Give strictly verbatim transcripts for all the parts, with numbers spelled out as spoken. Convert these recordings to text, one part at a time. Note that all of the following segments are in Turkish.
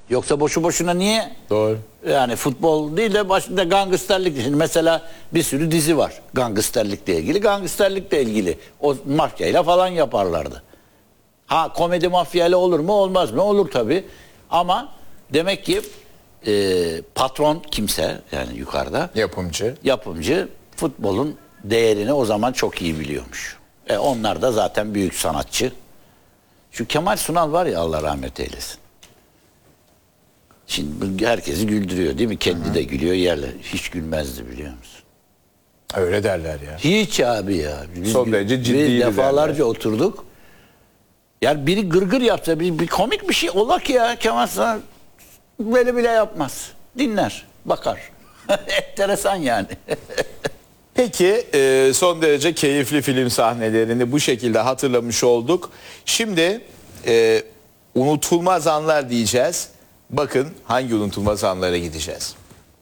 Yoksa boşu boşuna niye? Doğru. Yani futbol değil de başında gangsterlik. Şimdi mesela bir sürü dizi var. Gangsterlikle ilgili. Gangsterlikle ilgili. O mafyayla falan yaparlardı. Ha komedi mafyayla olur mu? Olmaz mı? Olur tabii. Ama demek ki e, patron kimse yani yukarıda. Yapımcı. Yapımcı futbolun değerini o zaman çok iyi biliyormuş. E onlar da zaten büyük sanatçı. Şu Kemal Sunal var ya Allah rahmet eylesin. Şimdi herkesi güldürüyor değil mi? Kendi Hı-hı. de gülüyor yerler. Hiç gülmezdi biliyor musun? Öyle derler ya. Hiç abi ya. Biz Son derece ciddiydi biz defalarca derler. oturduk. Yani biri gırgır yapsa bir, bir komik bir şey ola ki ya Kemal Sunal böyle bile yapmaz. Dinler, bakar. Enteresan yani. Peki e, son derece keyifli film sahnelerini bu şekilde hatırlamış olduk. Şimdi e, unutulmaz anlar diyeceğiz. Bakın hangi unutulmaz anlara gideceğiz.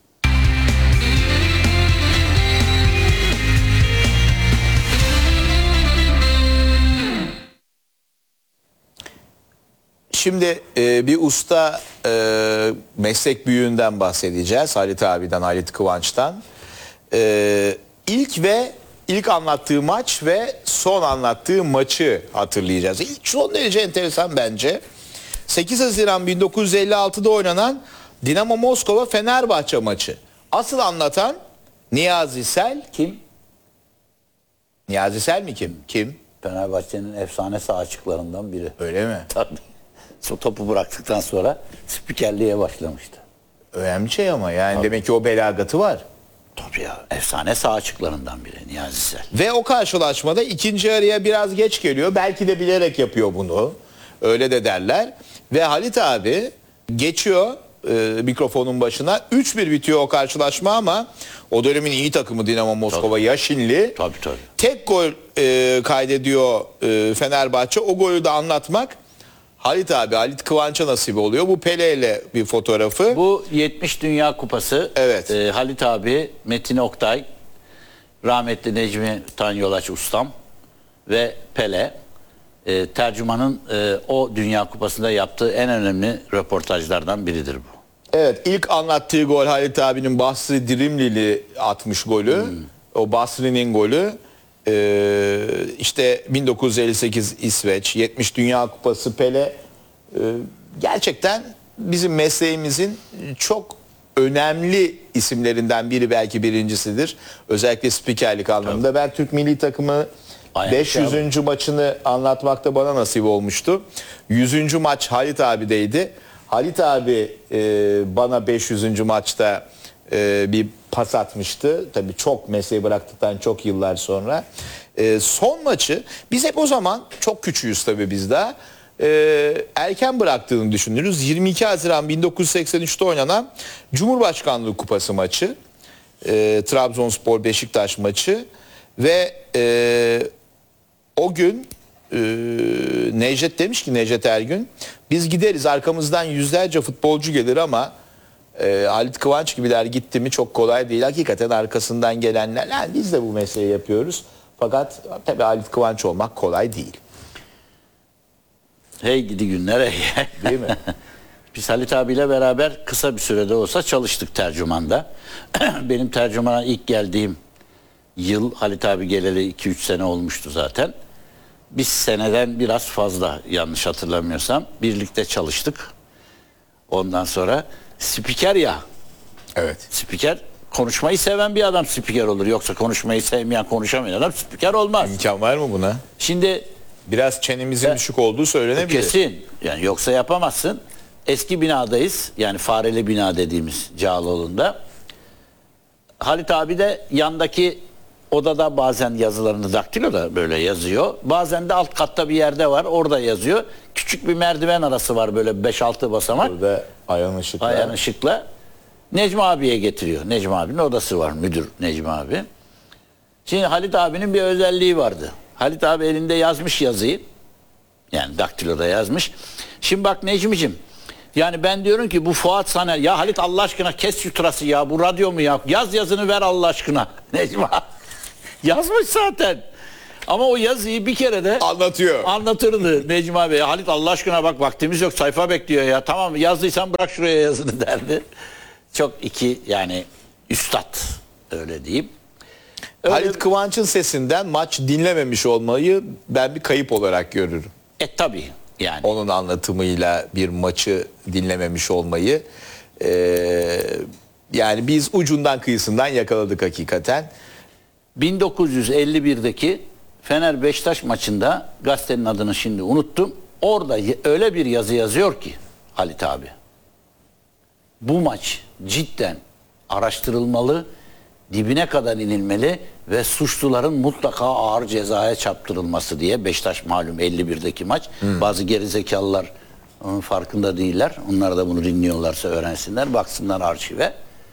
Şimdi e, bir usta e, meslek büyüğünden bahsedeceğiz. Halit abiden, Halit Kıvanç'tan. E, ilk ve ilk anlattığı maç ve son anlattığı maçı hatırlayacağız. İlk son derece enteresan bence. sekiz Haziran bin dokuz yüz elli altıda oynanan Dinamo Moskova Fenerbahçe maçı. Asıl anlatan Niyazi Sel. Kim? Niyazi Sel mi kim? Kim? Fenerbahçe'nin efsane sağ açıklarından biri. Öyle mi? Tabii. So, topu bıraktıktan sonra spikerliğe başlamıştı. Önemli şey ama yani Tabii. demek ki o belagatı var. Tabii ya. Efsane sağ açıklarından biri Niyazi Sel. Ve o karşılaşmada ikinci araya biraz geç geliyor. Belki de bilerek yapıyor bunu. Öyle de derler. Ve Halit abi geçiyor e, mikrofonun başına. üç bir bitiyor o karşılaşma ama o dönemin iyi takımı Dinamo Moskova tabii. Yaşinli. Tabii tabii. Tek gol e, kaydediyor e, Fenerbahçe. O golü de anlatmak Halit abi, Halit Kıvanç'a nasip oluyor. Bu Pele ile bir fotoğrafı. Bu yetmiş Dünya Kupası. Evet. E, Halit abi, Metin Oktay, rahmetli Necmi Tanyolaç ustam ve Pele. E, tercümanın e, o Dünya Kupası'nda yaptığı en önemli röportajlardan biridir bu. Evet, ilk anlattığı gol Halit abinin Basri Dirimlili atmış golü. Hmm. O Basri'nin golü. Ee, işte bin dokuz yüz elli sekiz İsveç, yetmiş Dünya Kupası Pele. Ee, gerçekten bizim mesleğimizin çok önemli isimlerinden biri, belki birincisidir. Özellikle spikerlik anlamında. Tabii. Ben Türk milli takımı beş yüzüncü maçını anlatmakta bana nasip olmuştu. yüzüncü maç Halit abideydi. Halit abi e, bana beş yüzüncü maçta e, bir pas atmıştı. Tabii çok mesleği bıraktıktan çok yıllar sonra. E, son maçı biz hep o zaman çok küçüğüz tabii biz daha. E, erken bıraktığını düşünürüz. yirmi iki Haziran bin dokuz yüz seksen üçte oynanan Cumhurbaşkanlığı Kupası maçı. E, Trabzonspor Beşiktaş maçı ve e, o gün e, Necdet demiş ki, Necdet Ergün, biz gideriz arkamızdan yüzlerce futbolcu gelir ama e, Halit Kıvanç gibiler gitti mi çok kolay değil. Hakikaten arkasından gelenler, yani biz de bu mesleği yapıyoruz. Fakat tabii Halit Kıvanç olmak kolay değil. Hey gidi günler hey. Değil mi? Biz Halit abiyle beraber kısa bir sürede olsa çalıştık tercümanda. Benim tercümana ilk geldiğim yıl, Halit abi geleli iki üç sene olmuştu zaten. Biz seneden biraz fazla, yanlış hatırlamıyorsam, birlikte çalıştık. Ondan sonra spiker ya. Evet. Spiker, konuşmayı seven bir adam spiker olur. Yoksa konuşmayı sevmeyen, konuşamayan adam spiker olmaz. İmkan var mı buna? Şimdi biraz çenemizin düşük olduğu söylenebilir. Kesin. Yani yoksa yapamazsın. Eski binadayız. Yani Fareli bina dediğimiz Cağaloğlu'nda. Halit abi de yandaki odada bazen yazılarını daktiloda böyle yazıyor. Bazen de alt katta bir yerde var. Orada yazıyor. Küçük bir merdiven arası var böyle beş altı basamak. Burada ayağın ışıkla. Ayağın ışıkla. Necmi abiye getiriyor. Necmi abinin odası var. Müdür Necmi abi. Şimdi Halit abinin bir özelliği vardı. Halit abi elinde yazmış yazıyı. Yani daktiloda yazmış. Şimdi bak Necmi'cim. Yani ben diyorum ki bu Fuat Saner, ya Halit Allah aşkına kes şu tırası ya, bu radyo mu ya? Yaz yazını ver Allah aşkına. Necmi abi yazmış zaten. Ama o yazıyı bir kere de Anlatıyor. anlatırdı Necmi abi. Halit Allah aşkına bak vaktimiz yok, sayfa bekliyor ya. Tamam yazdıysan bırak şuraya yazını derdi. Çok iki yani üstad öyle diyeyim. Öyle, Halit Kıvanç'ın sesinden maç dinlememiş olmayı ben bir kayıp olarak görürüm. E tabii yani. Onun anlatımıyla bir maçı dinlememiş olmayı. Ee, yani biz ucundan kıyısından yakaladık hakikaten. bin dokuz yüz elli birdeki Fener Beşiktaş maçında gazetenin adını şimdi unuttum. Orada y- öyle bir yazı yazıyor ki Halit abi. Bu maç cidden araştırılmalı, dibine kadar inilmeli ve suçluların mutlaka ağır cezaya çarptırılması diye. Beşiktaş malum elli birdeki maç. Hmm. Bazı gerizekalılar onun farkında değiller. Onlar da bunu dinliyorlarsa öğrensinler, baksınlar arşive.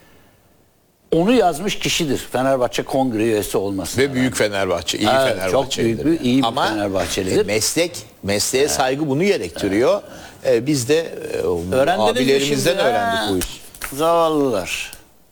Onu yazmış kişidir. Fenerbahçe Kongre üyesi olması. Ve büyük Fenerbahçe, iyi Evet, Fenerbahçelidir. çok büyük bir, iyi bir Ama Fenerbahçelidir. e, meslek, mesleğe saygı bunu gerektiriyor. E, biz de e, Öğrendiniz mi abilerimizden şimdi? öğrendik Ha, bu işi. Zavallılar.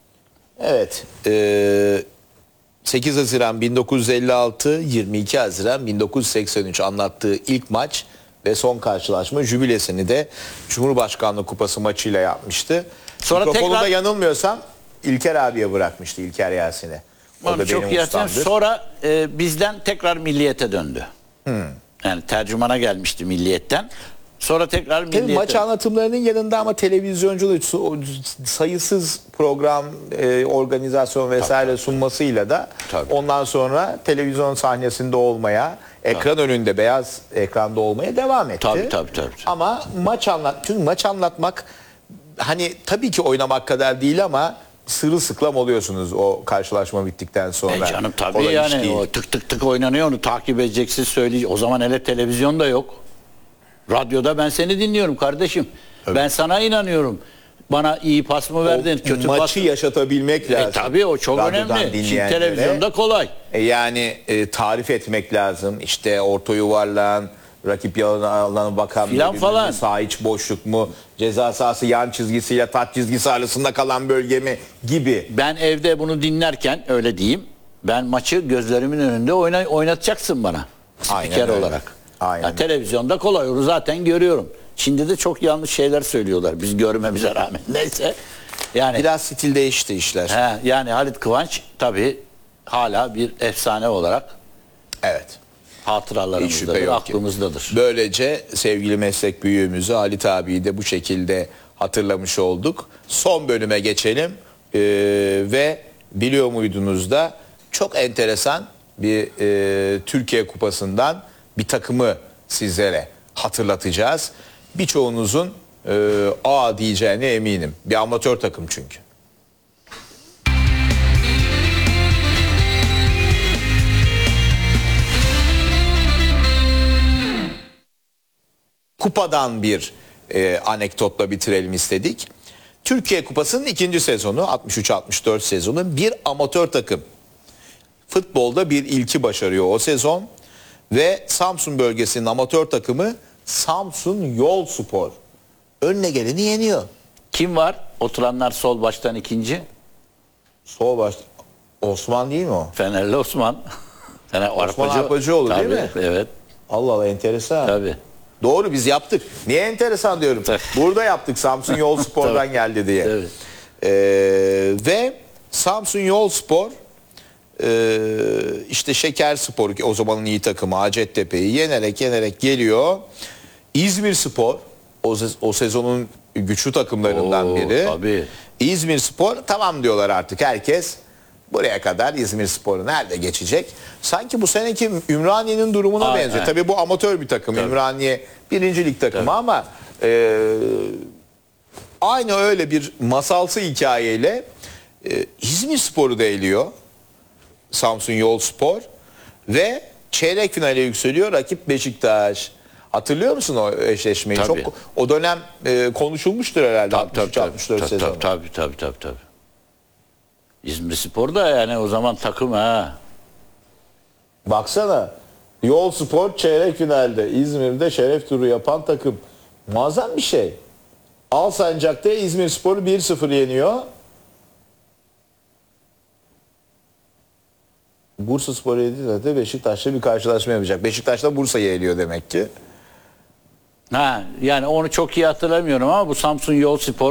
Evet. E, sekiz Haziran bin dokuz yüz elli altı, yirmi iki Haziran bin dokuz yüz seksen üç anlattığı ilk maç ve son karşılaşma jübilesini de Cumhurbaşkanlığı Kupası maçıyla yapmıştı. Sonra Mikrofonu tekrar- da yanılmıyorsam İlker abiye bırakmıştı, İlker Yasin'e. O Onu da çok benim iyi hatırlıyorum. ustamdır. Sonra e, bizden tekrar Milliyet'e döndü. Yani tercümana gelmişti Milliyet'ten. Sonra tekrar Tabii Milliyet'e. maç anlatımlarının yanında ama televizyonculuğu sayısız program, e, organizasyon vesaire sunmasıyla da Tabii. ondan sonra televizyon sahnesinde olmaya, ekran önünde beyaz ekranda olmaya devam etti. Tabii, tabii, tabii. Ama maç anlat çünkü maç anlatmak hani tabii ki oynamak kadar değil ama sırılsıklam oluyorsunuz o karşılaşma bittikten sonra. E canım tabii Kolay iş yani değil. o tık tık tık oynanıyor, onu takip edeceksin, söyleyeceksin. O zaman hele televizyon da yok. Radyoda ben seni dinliyorum kardeşim. Ben sana inanıyorum. Bana iyi pas mı verdin, O kötü maçı pas mı? yaşatabilmek lazım. E tabii o çok Radyodan önemli. Şimdi dinleyenlere. televizyonda kolay. E yani e, tarif etmek lazım. İşte orta yuvarlan, rakip yalan alanı bakan Filan bir falan. bölümü, sağ iç boşluk mu, ceza sahası yan çizgisiyle taç çizgisi arasında kalan bölge mi gibi. Ben evde bunu dinlerken öyle diyeyim. Ben maçı gözlerimin önünde oyna, oynatacaksın bana. Aynen Spiker öyle. olarak. Aynen. Ya televizyonda kolay, onu zaten görüyorum. Şimdi de çok yanlış şeyler söylüyorlar biz görmemize rağmen. Neyse. Yani Biraz stil değişti işler. he, yani Halit Kıvanç tabii hala bir efsane olarak Evet. Hiç şüphe hatıralarımızdadır, yok ki. aklımızdadır. Böylece sevgili meslek büyüğümüzü Halit abiyi de bu şekilde hatırlamış olduk. Son bölüme geçelim. Ee, ve biliyor muydunuz da çok enteresan bir e, Türkiye Kupası'ndan bir takımı sizlere hatırlatacağız. Birçoğunuzun e, aa diyeceğine eminim. Bir amatör takım çünkü. Kupadan bir e, anekdotla bitirelim istedik. Türkiye Kupası'nın ikinci sezonu altmış üç altmış dört sezonu bir amatör takım. Futbolda bir ilki başarıyor o sezon ve Samsun bölgesinin amatör takımı Samsun Yolspor önüne geleni yeniyor. Kim var? Oturanlar sol baştan ikinci. Sol baş Osman değil mi o? Fenerli Osman. Fener, Osman Arpacıoğlu değil Tabii, mi? Evet. Allah Allah enteresan. Tabii. Doğru biz yaptık. Niye enteresan diyorum. Tabii. Burada yaptık Samsun Yolspor'dan Tabii. geldi diye. Tabii. Ee, ve Samsun Yolspor e, işte Şekerspor o zamanın iyi takımı Hacettepe'yi yenerek yenerek geliyor. İzmirspor o, se- o sezonun güçlü takımlarından Oo, biri. tabii. İzmirspor tamam diyorlar artık herkes. Buraya kadar İzmirspor'u nerede geçecek? Sanki bu seneki Ümraniye'nin durumuna Aynen. benziyor. Tabii bu amatör bir takım. Tabii. Ümraniye birinci lig takımı ama e, aynı öyle bir masalsı hikayeyle e, İzmirspor'u da eliyor. Samsun Yolspor ve çeyrek finale yükseliyor rakip Beşiktaş. Hatırlıyor musun o eşleşmeyi? Tabii. Çok o dönem e, konuşulmuştur herhalde Tabii altmış tabii üç tabii. altmış dört Tabii, sezonu. tabii tabii tabii tabii. İzmirspor da yani o zaman takım ha. Baksana Yolspor çeyrek finalde İzmir'de şeref turu yapan takım. Muazzam bir şey. Alsancak'ta İzmirspor'u bir sıfır yeniyor. Bu Bursaspor yenildiğinde de Beşiktaş'la bir karşılaşma yapacak. Beşiktaş'la Bursa'yı eliyor demek ki. Ha, yani onu çok iyi hatırlamıyorum ama bu Samsun Yolspor